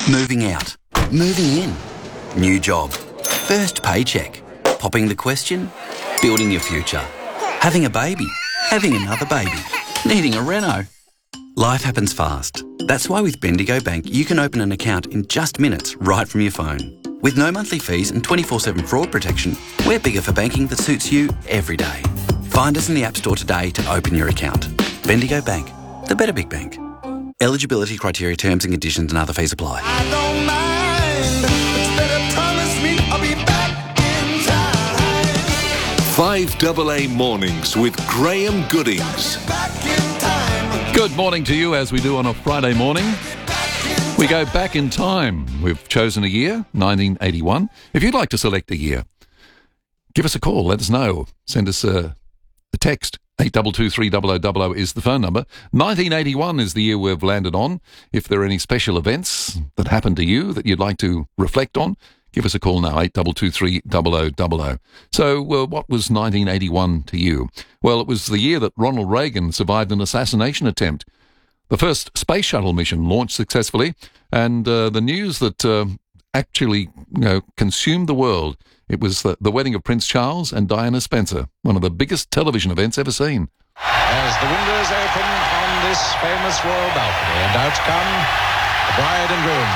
Moving out. Moving in. New job. First paycheck. Popping the question. Building your future. Having a baby. Having another baby. Needing a reno. Life happens fast. That's why with Bendigo Bank you can open an account in just minutes right from your phone. With no monthly fees and 24/7 fraud protection, we're bigger for banking that suits you every day. Find us in the App Store today to open your account. Bendigo Bank. The better big bank. Eligibility criteria, terms and conditions and other fees apply. I don't mind, but you better promise me I'll be back in time. 5AA Mornings with Graham Goodings. Back in time. Good morning to you, as we do on a Friday morning. We go back in time. We've chosen a year, 1981. If you'd like to select a year, give us a call. Let us know. Send us a text. 82230000 is the phone number. 1981 is the year we've landed on. If there are any special events that happened to you that you'd like to reflect on, give us a call now, 82230000. So, what was 1981 to you? Well, it was the year that Ronald Reagan survived an assassination attempt. The first space shuttle mission launched successfully, and the news that actually consumed the world, it was the wedding of Prince Charles and Diana Spencer, one of the biggest television events ever seen. As the windows open on this famous royal balcony, and out come the bride and groom.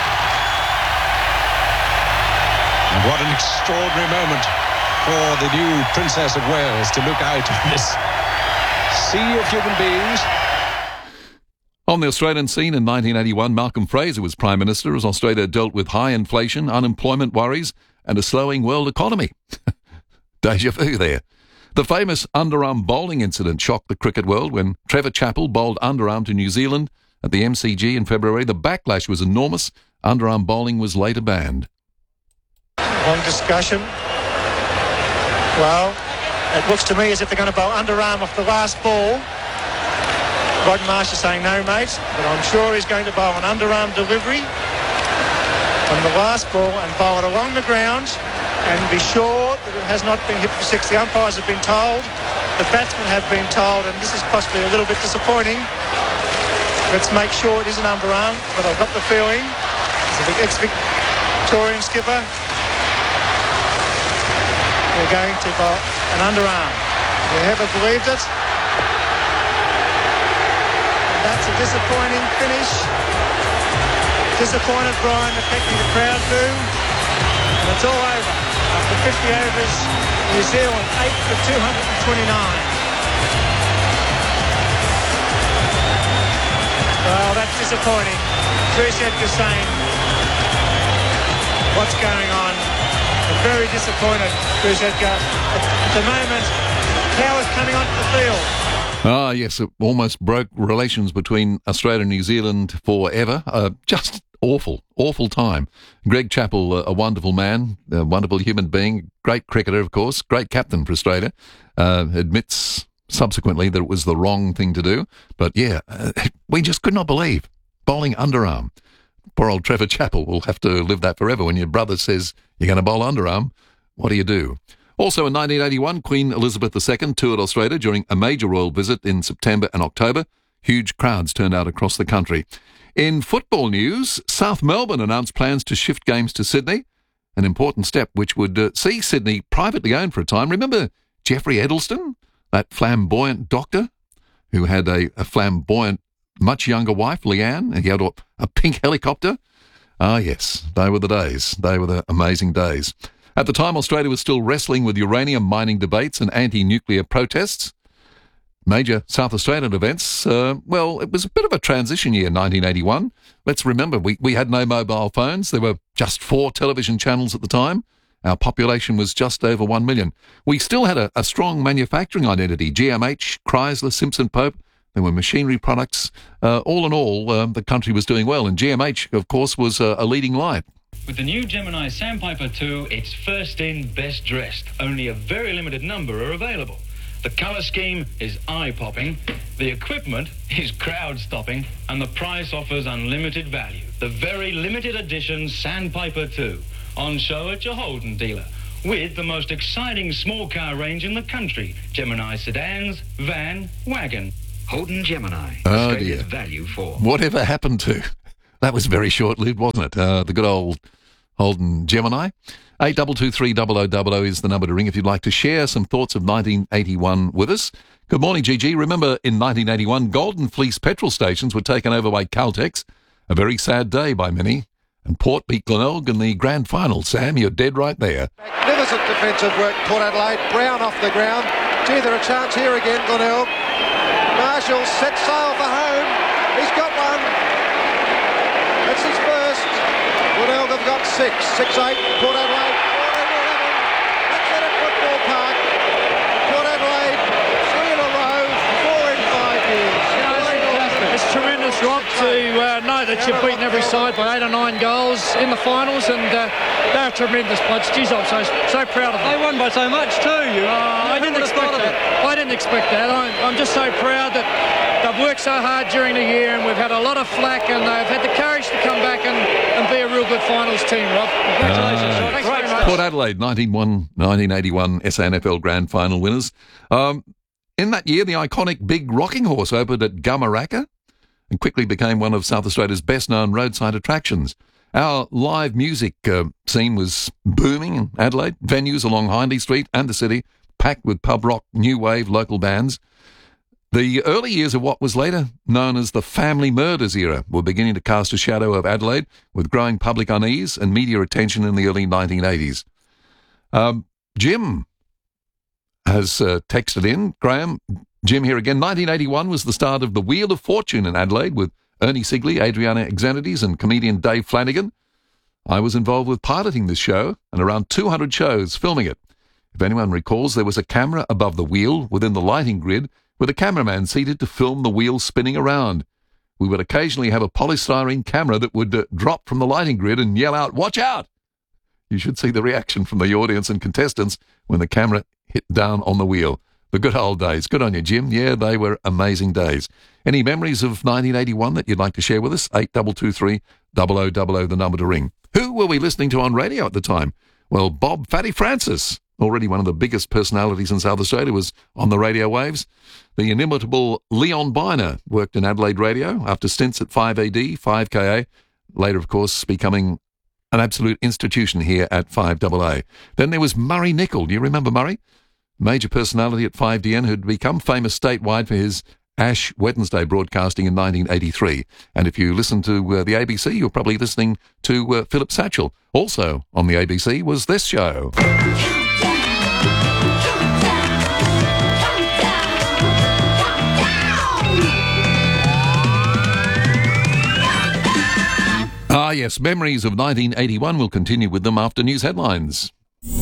And what an extraordinary moment for the new Princess of Wales to look out on this sea of human beings. On the Australian scene in 1981, Malcolm Fraser was Prime Minister as Australia dealt with high inflation, unemployment worries and a slowing world economy. Deja vu there. The famous underarm bowling incident shocked the cricket world when Trevor Chappell bowled underarm to New Zealand at the MCG in February. The backlash was enormous. Underarm bowling was later banned. Long discussion. Well, it looks to me as if they're going to bowl underarm off the last ball. Rod Marsh is saying no, mate, but I'm sure he's going to bowl an underarm delivery from the last ball and bowl it along the ground and be sure that it has not been hit for six. The umpires have been told, the batsmen have been told, and this is possibly a little bit disappointing. Let's make sure it is an underarm, but I've got the feeling as an ex-Victorian skipper, we're going to bowl an underarm. You ever believed it? That's a disappointing finish. Disappointed Brian affecting the crowd boo. And it's all over. After 50 overs, New Zealand 8 for 229. Well, that's disappointing. Chris Edgar saying, what's going on? I'm very disappointed, Chris Edgar. At the moment, Cow is coming onto the field. Ah, yes, it almost broke relations between Australia and New Zealand forever. Just awful time. Greg Chappell, a wonderful man, a wonderful human being, great cricketer, of course, great captain for Australia, admits subsequently that it was the wrong thing to do. But yeah, we just could not believe bowling underarm. Poor old Trevor Chappell will have to live that forever. When your brother says you're going to bowl underarm, what do you do? Also in 1981, Queen Elizabeth II toured Australia during a major royal visit in September and October. Huge crowds turned out across the country. In football news, South Melbourne announced plans to shift games to Sydney, an important step which would see Sydney privately owned for a time. Remember Jeffrey Edelston, that flamboyant doctor who had a flamboyant, much younger wife, Leanne, and he had a pink helicopter? Ah, yes, they were the days. They were the amazing days. At the time, Australia was still wrestling with uranium mining debates and anti-nuclear protests. Major South Australian events, well, it was a bit of a transition year, 1981. Let's remember, we had no mobile phones. There were just 4 television channels at the time. Our population was just over 1 million. We still had a strong manufacturing identity. GMH, Chrysler, Simpson Pope. There were machinery products. All in all, the country was doing well. And GMH, of course, was a leading light. With the new Gemini Sandpiper 2, it's first in, best dressed. Only a very limited number are available. The colour scheme is eye-popping, the equipment is crowd-stopping, and the price offers unlimited value. The very limited edition Sandpiper 2, on show at your Holden dealer, with the most exciting small car range in the country. Gemini sedans, van, wagon. Holden Gemini, Oh Australia's dear. value for. Whatever happened to That was very short-lived, wasn't it? The good old Holden Gemini. 8223 is the number to ring if you'd like to share some thoughts of 1981 with us. Good morning, Gigi. Remember, in 1981, Golden Fleece petrol stations were taken over by Caltex. A very sad day by many. And Port beat Glenelg in the grand final. Sam, you're dead right there. Magnificent defensive work, Port Adelaide. Brown off the ground. Gee, they're a chance here again, Glenelg. Marshall set sail for home. He's got one. That's his first. Glenelg have got 6. 6-8. Port Adelaide. 4-11. That's it at Football Park. Port Adelaide, 3 in a row, 4 in 5 years. It's tremendous, Rob, to know that you've beaten every side by 8 or 9 goals in the finals, and they're tremendous blokes. Geez, I'm so proud of them. They won by so much too. I didn't expect that. I didn't expect that. I'm just so proud that they've worked so hard during the year, and we've had a lot of flack, and they've had the courage to come back and be a real good finals team, Rob. Congratulations, Rob. Thanks very much. Port Adelaide, 1981 SANFL Grand Final winners. In that year, the iconic Big Rocking Horse opened at Gamaraka and quickly became one of South Australia's best-known roadside attractions. Our live music scene was booming in Adelaide. Venues along Hindley Street and the city packed with pub rock, new wave, local bands. The early years of what was later known as the Family Murders era were beginning to cast a shadow of Adelaide, with growing public unease and media attention in the early 1980s. Jim has texted in. Graham, Jim here again. 1981 was the start of the Wheel of Fortune in Adelaide with Ernie Sigley, Adriana Xanides and comedian Dave Flanagan. I was involved with piloting this show and around 200 shows filming it. If anyone recalls, there was a camera above the wheel within the lighting grid with a cameraman seated to film the wheel spinning around. We would occasionally have a polystyrene camera that would drop from the lighting grid and yell out, "Watch out!" You should see the reaction from the audience and contestants when the camera hit down on the wheel. The good old days. Good on you, Jim. Yeah, they were amazing days. Any memories of 1981 that you'd like to share with us? 8223 0000, the number to ring. Who were we listening to on radio at the time? Well, Bob Fatty Francis, already one of the biggest personalities in South Australia, was on the radio waves. The inimitable Leon Biner worked in Adelaide radio after stints at 5AD, 5KA, later, of course, becoming an absolute institution here at 5AA. Then there was Murray Nicol. Do you remember Murray? Major personality at 5DN who'd become famous statewide for his Ash Wednesday broadcasting in 1983. And if you listen to the ABC, you're probably listening to Philip Satchell. Also on the ABC was this show. Ah, yes, memories of 1981. We'll continue with them after news headlines.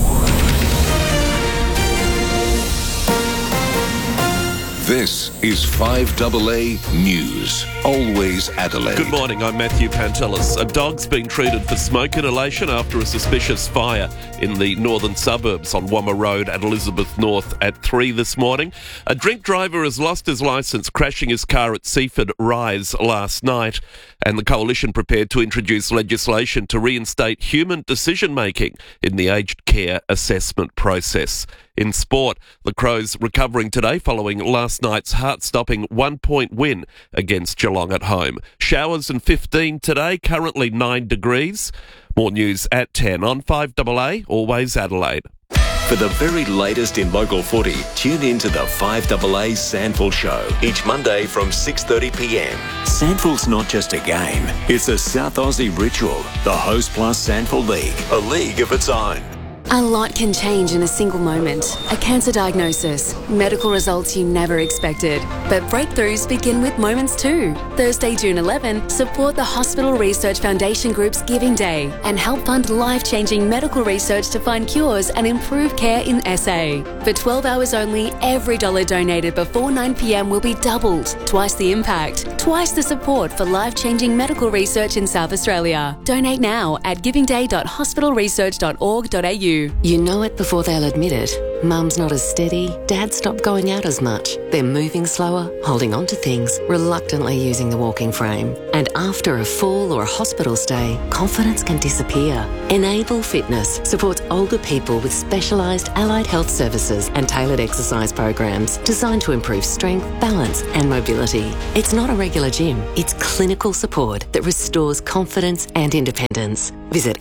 This is 5AA News. Always Adelaide. Good morning, I'm Matthew Pantelis. A dog's been treated for smoke inhalation after a suspicious fire in the northern suburbs on Wamma Road at Elizabeth North at 3 this morning. A drink driver has lost his licence, crashing his car at Seaford Rise last night. And the Coalition prepared to introduce legislation to reinstate human decision-making in the aged care assessment process. In sport, the Crows recovering today following last night's heart-stopping 1-point win against Geelong at home. Showers and 15 today, currently 9 degrees. More news at 10 on 5AA, always Adelaide. For the very latest in local footy, tune in to the 5AA Sandful Show each Monday from 6:30pm. Sandful's not just a game, it's a South Aussie ritual. The Host Plus Sandful League, a league of its own. A lot can change in a single moment. A cancer diagnosis, medical results you never expected. But breakthroughs begin with moments too. Thursday, June 11, support the Hospital Research Foundation Group's Giving Day and help fund life-changing medical research to find cures and improve care in SA. For 12 hours only, every dollar donated before 9pm will be doubled. Twice the impact, twice the support for life-changing medical research in South Australia. Donate now at givingday.hospitalresearch.org.au. You know it before they'll admit it. Mum's not as steady, Dad stopped going out as much. They're moving slower, holding on to things, reluctantly using the walking frame. And after a fall or a hospital stay, confidence can disappear. Enable Fitness supports older people with specialised allied health services and tailored exercise programs designed to improve strength, balance and mobility. It's not a regular gym, it's clinical support that restores confidence and independence. Visit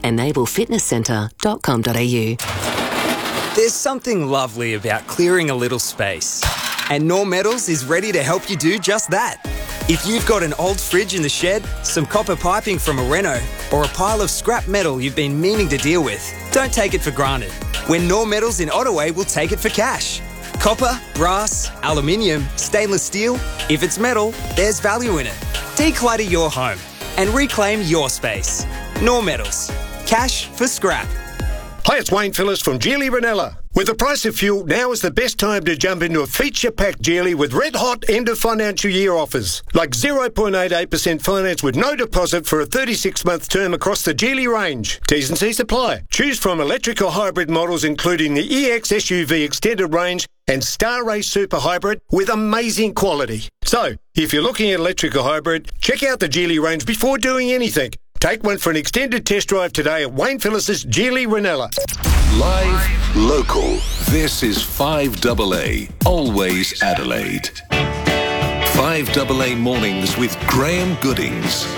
enablefitnesscentre.com.au. There's something lovely about clearing a little space. And Norm Metals is ready to help you do just that. If you've got an old fridge in the shed, some copper piping from a reno, or a pile of scrap metal you've been meaning to deal with, don't take it for granted. When Norm Metals in Ottaway will take it for cash. Copper, brass, aluminium, stainless steel, if it's metal, there's value in it. Declutter your home and reclaim your space. Norm Metals. Cash for scrap. Hi, it's Wayne Phillips from Geely Ranella. With the price of fuel, now is the best time to jump into a feature-packed Geely with red-hot end-of-financial-year offers. Like 0.88% finance with no deposit for a 36-month term across the Geely range. T's and C's apply. Choose from electric or hybrid models including the EX SUV Extended Range and Star Race Super Hybrid with amazing quality. So, if you're looking at electric or hybrid, check out the Geely range before doing anything. Take one for an extended test drive today at Wayne Phillips' Geely Ranella. Live, local. This is 5AA, always Adelaide. 5AA mornings with Graham Goodings.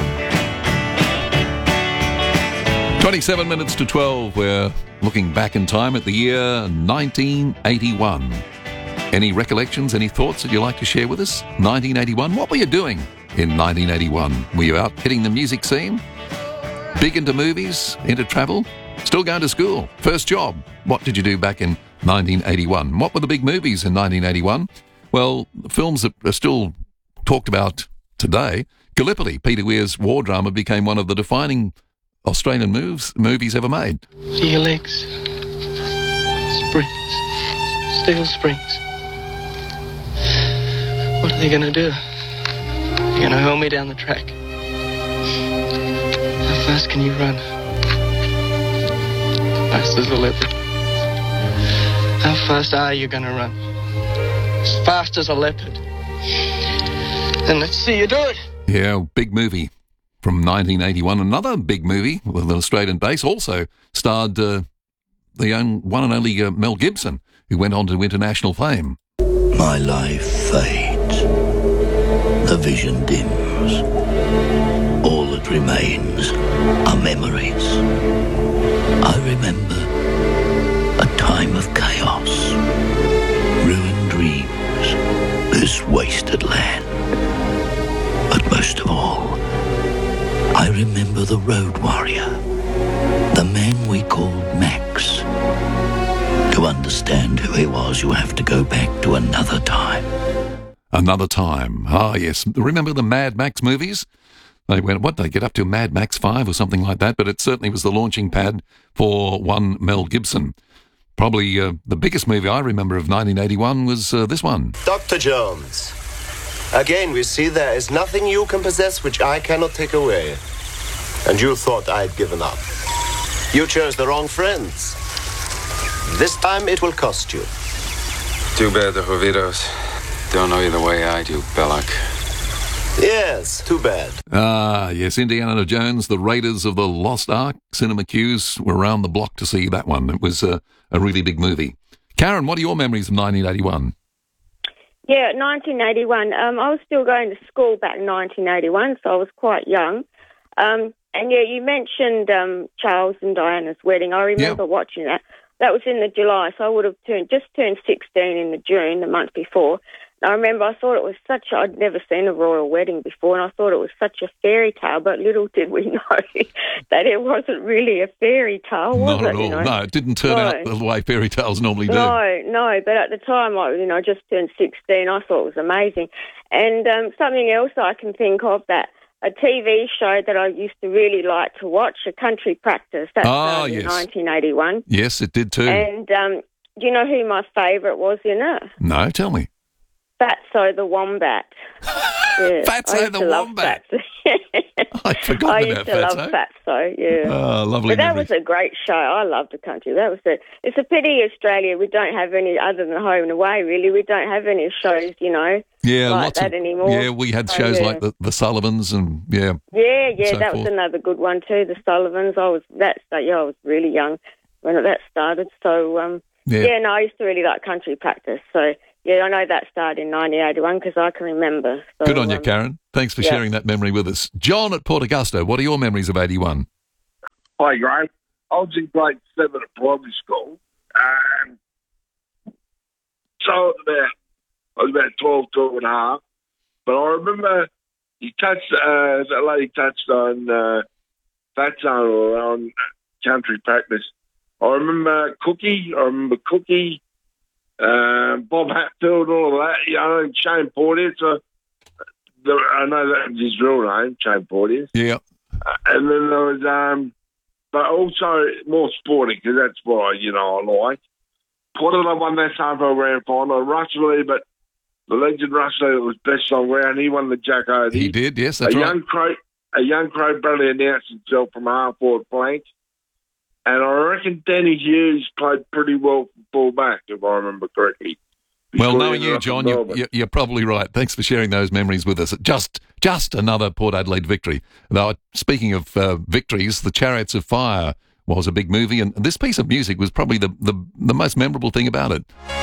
27 minutes to 12. We're looking back in time at the year 1981. Any recollections, any thoughts that you'd like to share with us? 1981, what were you doing in 1981? Were you out hitting the music scene? Big into movies, into travel, still going to school, first job. What did you do back in 1981? What were the big movies in 1981? Well, films that are still talked about today. Gallipoli, Peter Weir's war drama, became one of the defining Australian movies ever made. See your legs. Springs. Steel springs. What are they going to do? They're going to hurl me down the track. How fast can you run? Fast as a leopard. How fast are you going to run? As fast as a leopard. Then let's see you do it. Yeah, big movie from 1981. Another big movie with an Australian base also starred the one and only Mel Gibson, who went on to international fame. My life fades. The vision dims. All that remains are memories. I remember a time of chaos, ruined dreams, this wasted land. But most of all, I remember the road warrior, the man we called Max. To understand who he was, you have to go back to another time. Another time. Ah, yes. Remember the Mad Max movies? They went, they get up to Mad Max 5 or something like that, but it certainly was the launching pad for one Mel Gibson. Probably the biggest movie I remember of 1981 was this one. Dr. Jones, again we see there is nothing you can possess which I cannot take away. And you thought I'd given up. You chose the wrong friends. This time it will cost you. Too bad the Jovitos don't know you the way I do, Belloc. Yes, too bad. Ah, yes, Indiana Jones, the Raiders of the Lost Ark. Cinema queues were around the block to see that one. It was a really big movie. Karen, what are your memories of 1981? Yeah, 1981. I was still going to school back in 1981, so I was quite young. And yeah, you mentioned Charles and Diana's wedding. I remember watching that. That was in the July, so I would have just turned 16 in the June, the month before. And I remember I thought it was I'd never seen a royal wedding before, and I thought it was such a fairy tale, but little did we know that it wasn't really a fairy tale, was Not it? at all. No, it didn't turn out the way fairy tales normally do. No, but at the time, I just turned 16, I thought it was amazing. And something else I can think of, that a TV show that I used to really like to watch, A Country Practice. That's in 1981. Yes, it did too. And do you know who my favourite was in it? No, tell me. Fatso the Wombat. Yeah, Fatso the Wombat. I'd forgotten I used about to Fatso. love Fatso, yeah. Oh, lovely But that memories. was a great show. I loved the country. It's a pity Australia, we don't have any, other than Home and Away, really, we don't have any shows, Yeah, like lots that of, anymore. Yeah, we had So, shows yeah. like the Sullivans and Yeah, so that was forth. another good one too, the Sullivans. I was really young when that started. So, I used to really like country practice. So, yeah, I know that started in 1981 because I can remember. So, Good on you, Karen. Thanks for sharing that memory with us. John at Port Augusta, what are your memories of 81? Hi, Graham. I was in grade 7 at primary school. So I was about 12 and a half. But I remember that lady touched on Fatso or on country practice. I remember Cookie, Bob Hatfield, all of that, and Shane Porteous. So I know that was his real name, Shane Porteous. Yeah. And then there was, but also more sporting, because that's what I like. Port Adelaide won that Sanford Grand Final. Russ Lee, but the legend Russ Lee was best on ground. He won the Jack Odie. He did, yes, that's right. A young Crow Bradley announced himself from half-forward flank. And I reckon Danny Hughes played pretty well from full-back, if I remember correctly. Well, knowing you, John, you're probably right. Thanks for sharing those memories with us. Just another Port Adelaide victory. Though, speaking of victories, the Chariots of Fire was a big movie, and this piece of music was probably the most memorable thing about it.